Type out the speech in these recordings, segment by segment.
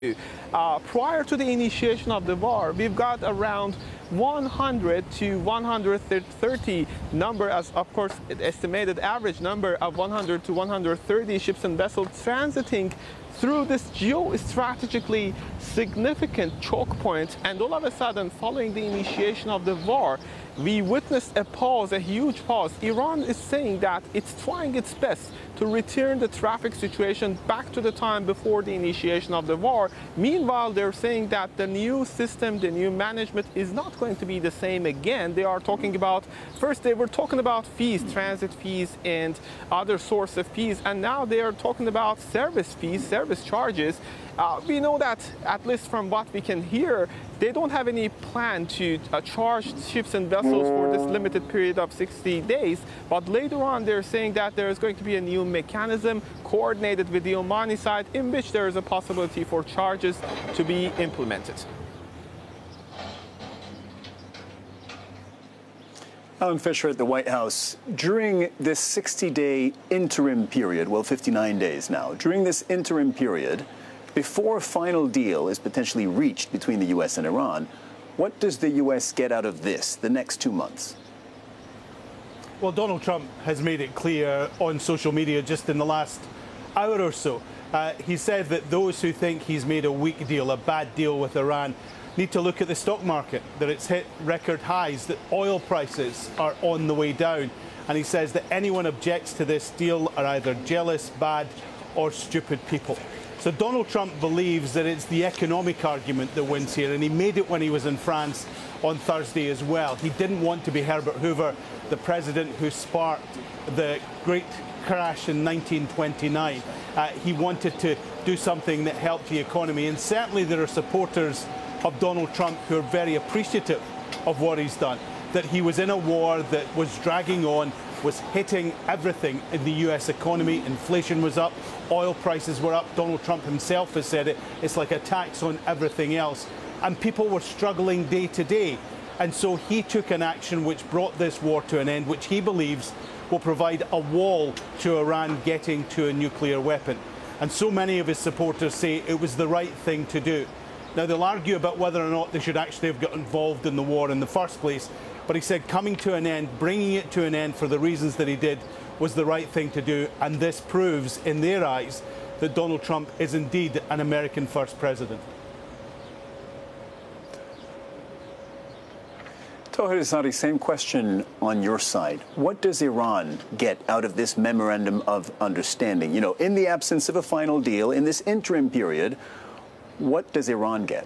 Prior to the initiation of the war, we've got around 100 to 130 number, as of course estimated average number of 100 to 130 ships and vessels transiting through this geostrategically significant choke point. And all of a sudden, following the initiation of the war, we witnessed a pause, a huge pause. Iran is saying that it's trying its best to return the traffic situation back to the time before the initiation of the war. Meanwhile, they're saying that the new system, the new management is not going to be the same again. They are talking about, first they were talking about fees, transit fees and other source of fees, and now they are talking about service fees, service charges. We know that, at least from what we can hear, they don't have any plan to charge ships and vessels for this limited period of 60 days. But later on, they're saying that there is going to be a new mechanism coordinated with the Omani side in which there is a possibility for charges to be implemented. Alan Fisher at the White House. During this 60-day interim period, well, 59 days now, during this interim period, before a final deal is potentially reached between the U.S. and Iran, what does the U.S. get out of this, the next 2 months? Well, Donald Trump has made it clear on social media just in the last hour or so. He said that those who think he's made a weak deal, a bad deal with Iran, need to look at the stock market, that it's hit record highs, that oil prices are on the way down. And he says that anyone objects to this deal are either jealous, bad, or stupid people. So Donald Trump believes that it's the economic argument that wins here, and he made it when he was in France on Thursday as well. He didn't want to be Herbert Hoover, the president who sparked the great crash in 1929. He wanted to do something that helped the economy, and certainly there are supporters of Donald Trump who are very appreciative of what he's done, that he was in a war that was dragging on, was hitting everything in the US economy. Inflation was up, oil prices were up. Donald Trump himself has said it. It's like a tax on everything else. And people were struggling day to day. And so he took an action which brought this war to an end, which he believes will provide a wall to Iran getting to a nuclear weapon. And so many of his supporters say it was the right thing to do. Now, they'll argue about whether or not they should actually have got involved in the war in the first place. But he said coming to an end, bringing it to an end for the reasons that he did, was the right thing to do. And this proves, in their eyes, that Donald Trump is indeed an American first president. Tauhid Esadi, same question on your side. What does Iran get out of this memorandum of understanding? You know, in the absence of a final deal, in this interim period, what does Iran get?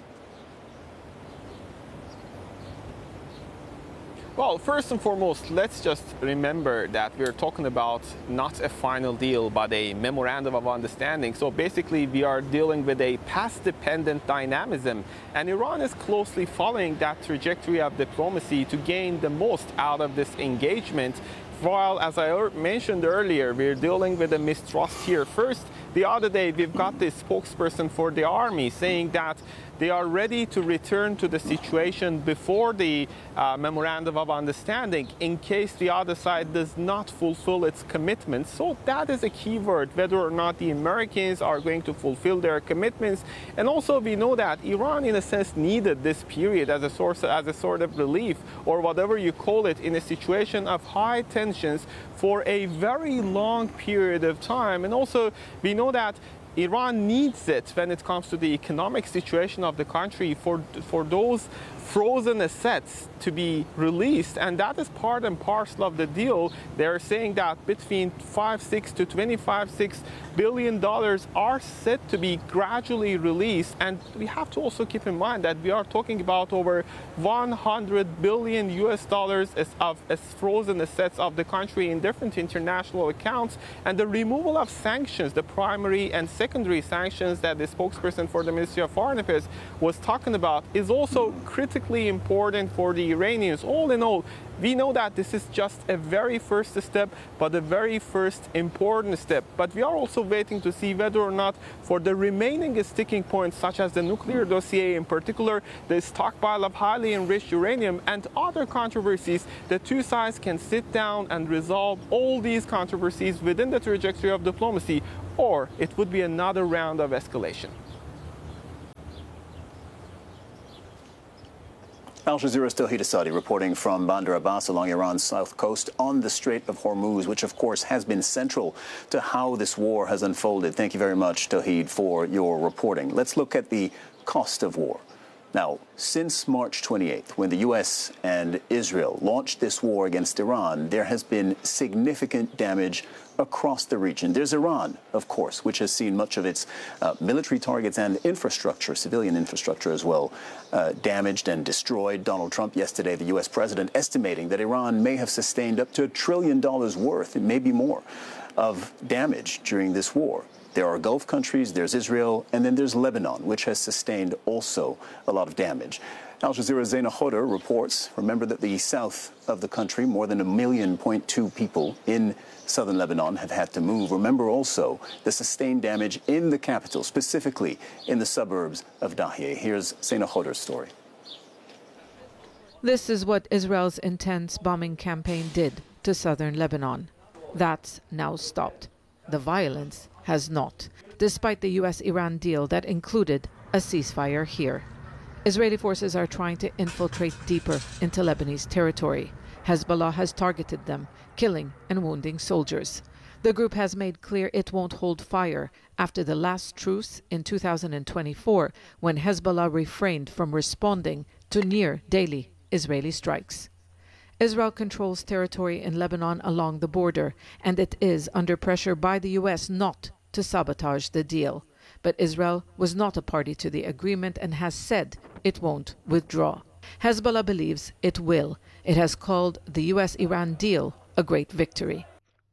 Well, first and foremost, let's just remember that we're talking about not a final deal, but a memorandum of understanding. So basically, we are dealing with a past-dependent dynamism, and Iran is closely following that trajectory of diplomacy to gain the most out of this engagement. While, as I mentioned earlier, we're dealing with a mistrust here. First, the other day, we've got the spokesperson for the army saying that they are ready to return to the situation before the memorandum of understanding in case the other side does not fulfill its commitments. So that is a key word, whether or not the Americans are going to fulfill their commitments. And also we know that Iran, in a sense, needed this period as a sort of relief, or whatever you call it, in a situation of high tensions for a very long period of time. And also we know that Iran needs it when it comes to the economic situation of the country for those frozen assets to be released, and that is part and parcel of the deal. They're saying that between $5.6 to $25.6 billion are set to be gradually released, and we have to also keep in mind that we are talking about over 100 billion US dollars as frozen assets of the country in different international accounts, and the removal of sanctions, the primary and secondary sanctions that the spokesperson for the Ministry of Foreign Affairs was talking about, is also critically important for the Iranians. All in all, we know that this is just a very first step, but a very first important step. But we are also waiting to see whether or not for the remaining sticking points, such as the nuclear dossier in particular, the stockpile of highly enriched uranium and other controversies, the two sides can sit down and resolve all these controversies within the trajectory of diplomacy, or it would be another round of escalation. Al Jazeera's Tawhid Asadi reporting from Bandar Abbas along Iran's south coast on the Strait of Hormuz, which of course has been central to how this war has unfolded. Thank you very much, Tawhid, for your reporting. Let's look at the cost of war. Now, since March 28th, when the U.S. and Israel launched this war against Iran, there has been significant damage across the region. There's Iran, of course, which has seen much of its military targets and infrastructure, civilian infrastructure as well, damaged and destroyed. Donald Trump yesterday, the U.S. president, estimating that Iran may have sustained up to $1 trillion worth, and maybe more, of damage during this war. There are Gulf countries, there's Israel, and then there's Lebanon, which has sustained also a lot of damage. Al Jazeera's Zaina Khodr reports, remember that the south of the country, more than 1.2 million people in southern Lebanon have had to move. Remember also the sustained damage in the capital, specifically in the suburbs of Dahiyeh. Here's Zaina Khodr's story. This is what Israel's intense bombing campaign did to southern Lebanon. That's now stopped. The violence has not, despite the U.S.-Iran deal that included a ceasefire here. Israeli forces are trying to infiltrate deeper into Lebanese territory. Hezbollah has targeted them, killing and wounding soldiers. The group has made clear it won't hold fire after the last truce in 2024, when Hezbollah refrained from responding to near daily Israeli strikes. Israel controls territory in Lebanon along the border, and it is under pressure by the U.S. not to sabotage the deal. But Israel was not a party to the agreement and has said it won't withdraw. Hezbollah believes it will. It has called the U.S.-Iran deal a great victory.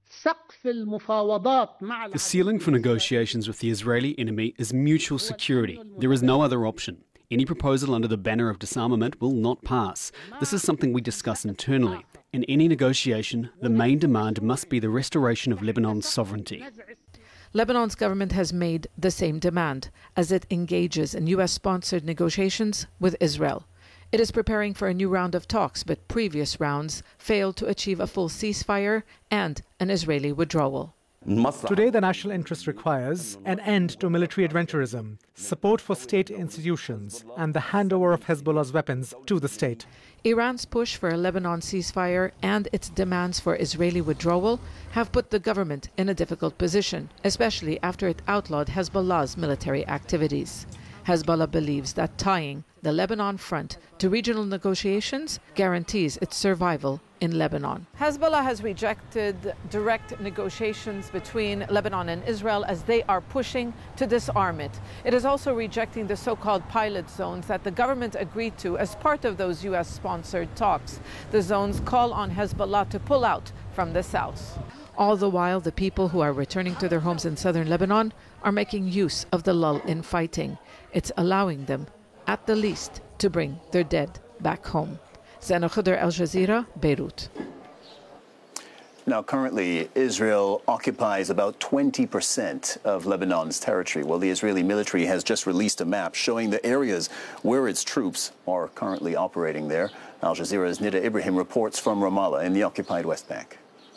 The ceiling for negotiations with the Israeli enemy is mutual security. There is no other option. Any proposal under the banner of disarmament will not pass. This is something we discuss internally. In any negotiation, the main demand must be the restoration of Lebanon's sovereignty. Lebanon's government has made the same demand as it engages in U.S.-sponsored negotiations with Israel. It is preparing for a new round of talks, but previous rounds failed to achieve a full ceasefire and an Israeli withdrawal. Today, the national interest requires an end to military adventurism, support for state institutions, and the handover of Hezbollah's weapons to the state. Iran's push for a Lebanon ceasefire and its demands for Israeli withdrawal have put the government in a difficult position, especially after it outlawed Hezbollah's military activities. Hezbollah believes that tying the Lebanon front to regional negotiations guarantees its survival in Lebanon. Hezbollah has rejected direct negotiations between Lebanon and Israel as they are pushing to disarm it. It is also rejecting the so-called pilot zones that the government agreed to as part of those U.S.-sponsored talks. The zones call on Hezbollah to pull out from the south. All the while, the people who are returning to their homes in southern Lebanon are making use of the lull in fighting. It's allowing them, at the least, to bring their dead back home. Zaina Khodr, Al Jazeera, Beirut. Now, currently, Israel occupies about 20% of Lebanon's territory. Well, the Israeli military has just released a map showing the areas where its troops are currently operating there. Al Jazeera's Nida Ibrahim reports from Ramallah in the occupied West Bank.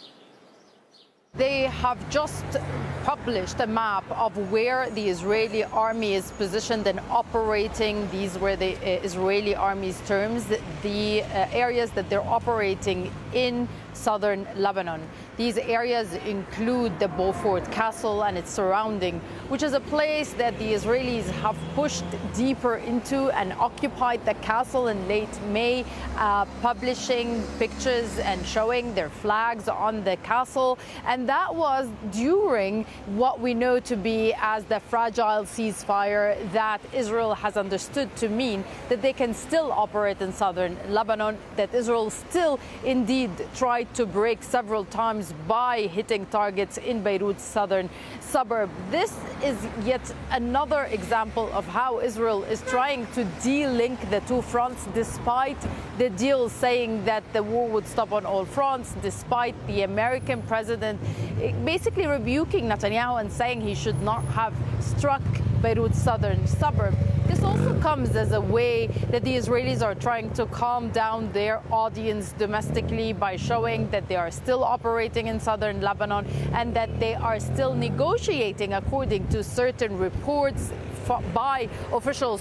They have just published a map of where the Israeli army is positioned and operating. These were the Israeli army's terms, the areas that they're operating in southern Lebanon. These areas include the Beaufort Castle and its surrounding, which is a place that the Israelis have pushed deeper into and occupied the castle in late May, publishing pictures and showing their flags on the castle. And that was during what we know to be as the fragile ceasefire that Israel has understood to mean that they can still operate in southern Lebanon, that Israel still indeed tried to break several times by hitting targets in Beirut's southern suburb. This is yet another example of how Israel is trying to de-link the two fronts, despite the deal saying that the war would stop on all fronts, despite the American president basically rebuking Netanyahu and saying he should not have struck Beirut's southern suburb. This also comes as a way that the Israelis are trying to calm down their audience domestically by showing that they are still operating in southern Lebanon and that they are still negotiating, according to certain reports by officials